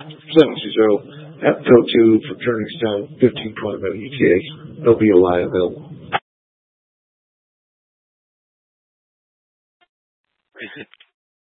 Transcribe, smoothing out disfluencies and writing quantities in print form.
720 at Go2 for Turning Stone 1520 ETA. LBOI available.